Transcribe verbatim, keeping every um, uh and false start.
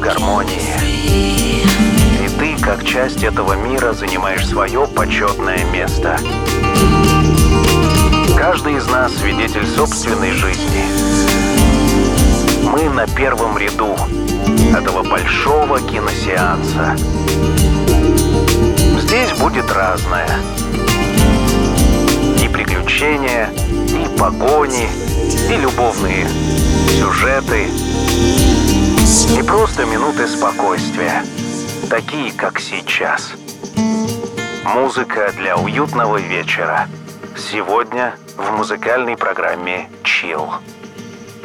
гармонии. И ты, как часть этого мира, занимаешь свое почетное место. Каждый из нас свидетель собственной жизни. Мы на первом ряду этого большого киносеанса. Здесь будет разное. И приключения, и погони, и любовные сюжеты, и просто минуты спокойствия, такие, как сейчас. Музыка для уютного вечера. Сегодня в музыкальной программе «Chill».